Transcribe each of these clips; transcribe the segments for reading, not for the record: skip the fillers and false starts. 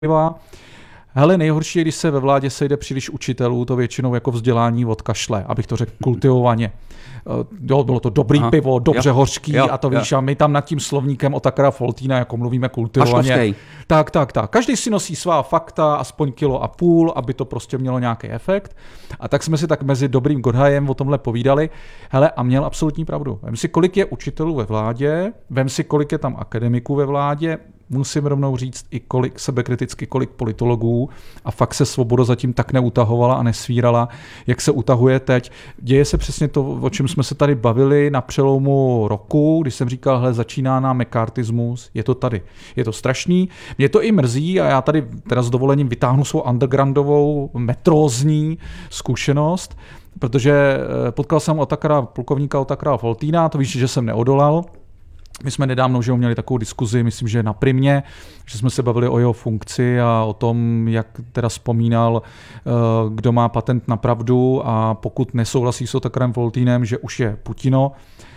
Hele, nejhorší je, když se ve vládě sejde příliš učitelů, to většinou jako vzdělání odkašle, abych to řekl kultivovaně. Bylo to dobrý pivo, dobře hořký a to víš, a my tam nad tím slovníkem Otakara Foltýna, jako mluvíme kultivovaně. Tak. Každý si nosí svá fakta, aspoň 1,5 kilo, aby to prostě mělo nějaký efekt. A tak jsme si tak mezi dobrým Godhajem o tomhle povídali. Hele, a měl absolutní pravdu. Vem si, kolik je učitelů ve vládě, vem si, kolik je tam akademiků ve vládě, musím rovnou říct i kolik sebekriticky, kolik politologů, a fakt se Svoboda zatím tak neutahovala a nesvírala, jak se utahuje teď. Děje se přesně to, o čem jsme se tady bavili na přelomu roku, když jsem říkal, hele, začíná nám mekartismus, je to tady. Je to strašný, mě to i mrzí a já tady teda s dovolením vytáhnu svou undergroundovou metrózní zkušenost, protože potkal jsem plukovníka Otakara Foltýna, to víš, že jsem neodolal. My jsme nedávno že měli takovou diskuzi, myslím, že na Primě, že jsme se bavili o jeho funkci a o tom, jak teda vzpomínal, kdo má patent na pravdu, a pokud nesouhlasí s Otakarem Foltýnem, že už je Putino,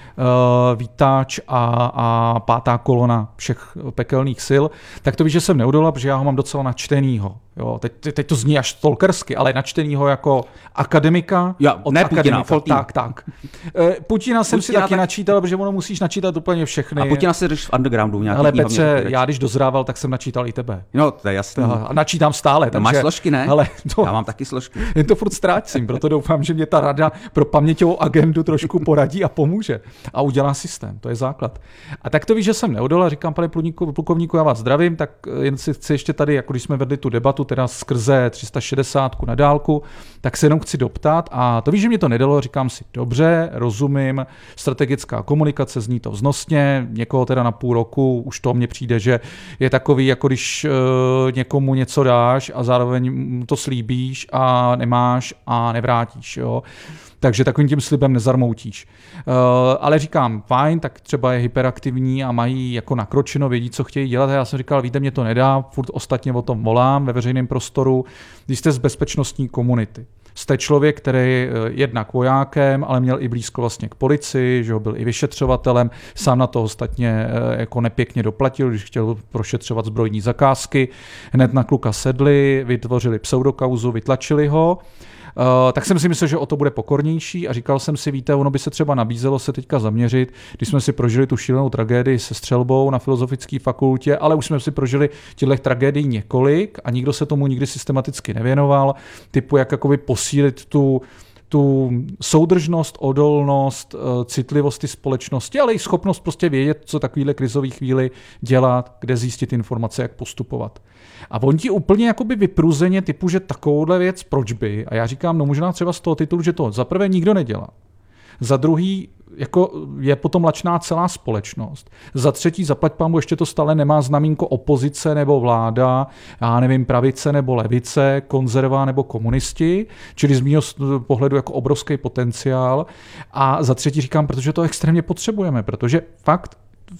vítač a pátá kolona všech pekelných sil, tak to víš, že jsem neodolal, protože já ho mám docela načtenýho. Jo, teď to zní až stalkersky, ale načtenýho jako akademika. Ne Putina, Foltýna. Tak. Putina jsem si taky načítal, protože ono musíš načítat úplně všechny. A Putina si jdeš v undergroundu nějaký. Ale Petře, já když dozrával, tak jsem načítal i tebe. No, to je jasný. A načítám stále. Takže, máš složky, ne? Ale já mám taky složky. Jen to furt ztrácím, proto doufám, že mě ta rada pro paměťovou agendu trošku poradí a pomůže. A udělá systém, to je základ. A tak to víš, že jsem neodolal, říkám, pane plukovníku, já vás zdravím, tak jen si chci ještě tady, jako když jsme vedli tu debatu, teda skrze 360 na dálku, tak se jenom chci doptat, a to víš, že mě to nedalo, říkám si, dobře, rozumím, strategická komunikace, zní to vznosně, někoho teda na půl roku, už to mně přijde, že je takový, jako když někomu něco dáš a zároveň to slíbíš a nemáš a nevrátíš, jo. Takže takovým tím slibem nezarmoutíš. Ale říkám, fajn, tak třeba je hyperaktivní a mají jako nakročeno, vědí, co chtějí dělat. A já jsem říkal, víte, mě to nedá, furt ostatně o tom volám ve veřejném prostoru. Když jste z bezpečnostní komunity, jste člověk, který je jednak vojákem, ale měl i blízko vlastně k policii, že ho byl i vyšetřovatelem, sám na to ostatně jako nepěkně doplatil, když chtěl prošetřovat zbrojní zakázky. Hned na kluka sedli, vytvořili pseudokauzu, vytlačili ho. Tak jsem si myslel, že o to bude pokornější, a říkal jsem si, víte, ono by se třeba nabízelo se teďka zaměřit, když jsme si prožili tu šílenou tragédii se střelbou na Filozofické fakultě, ale už jsme si prožili těchto tragédií několik a nikdo se tomu nikdy systematicky nevěnoval, typu jak jakoby posílit tu soudržnost, odolnost, citlivost ty společnosti, ale i schopnost prostě vědět, co takovýhle krizový chvíli dělat, kde zjistit informace, jak postupovat. A on ti úplně jakoby vypruzeně typu, že takovouhle věc, proč by? A já říkám, no možná třeba z toho titulu, že to za prvé nikdo nedělá. Za druhý, jako je potom lačná celá společnost. Za třetí, zaplať pánbu, ještě to stále nemá znamínko opozice nebo vláda, já nevím, pravice nebo levice, konzerva nebo komunisti, čili z mýho pohledu jako obrovský potenciál. A za třetí říkám, protože to extrémně potřebujeme, protože fakt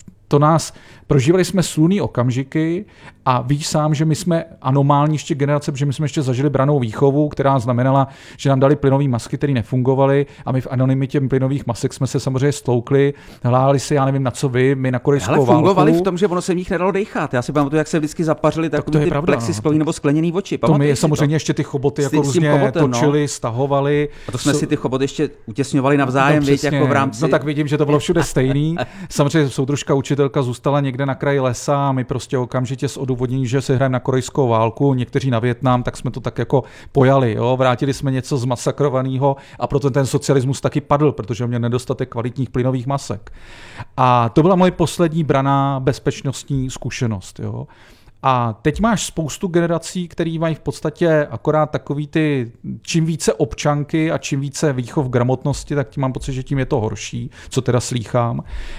prožívali jsme slunný okamžiky a víš sám, že my jsme anomální ještě generace, protože my jsme ještě zažili brannou výchovu, která znamenala, že nám dali plynové masky, které nefungovaly, a my v anonymitě plynových masek jsme se samozřejmě stloukli, hláli si, já nevím na co vy, my na korejskou válku. Ale fungovali v tom, že ono se v nich nedalo dechat. Já si pamatuju, jak se vždycky zapařili takový ty plexisklový nebo skleněný oči. To my samozřejmě ještě ty choboty jako různě točili, stahovali. A to jsme si ty choboty ještě utěsňovali navzájem, víš, jako v rámci. No tak vidím, že to bylo všude stejný. Samozřejmě soudružka učitelka zůstala někde na kraji lesa a my prostě okamžitě s odůvodněním, že se hrajeme na korejskou válku, někteří na Vietnam, tak jsme to tak jako pojali, jo? Vrátili jsme něco zmasakrovaného a proto ten socialismus taky padl, protože měl nedostatek kvalitních plynových masek. A to byla moje poslední branná bezpečnostní zkušenost, jo? A teď máš spoustu generací, který mají v podstatě akorát takový ty, čím více občanky a čím více výchov gramotnosti, tak tím mám pocit, že tím je to horší, co teda slýchám.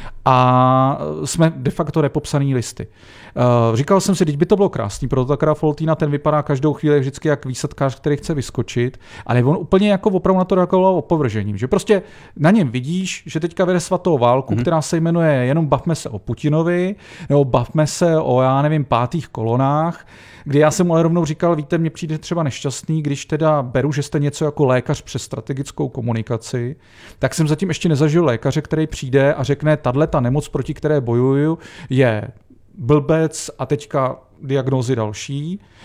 A jsme de facto nepopsaný listy. Říkal jsem si, teď by to bylo krásný, pro Otakara Foltýna, ten vypadá každou chvíli vždycky jak výsadkář, který chce vyskočit, ale on úplně jako opravdu na to reagoval opovržením, že prostě na něm vidíš, že teďka vede svatou válku, která se jmenuje jenom bavme se o Putinovi, nebo bavme se o, já nevím, pátých kolonách, kdy já jsem ale rovnou říkal, víte, mně přijde třeba nešťastný, když teda beru, že jste něco jako lékař přes strategickou komunikaci, tak jsem zatím ještě nezažil lékaře, který přijde a řekne, tato nemoc, proti které bojuju, je blbec a teďka diagnózy další.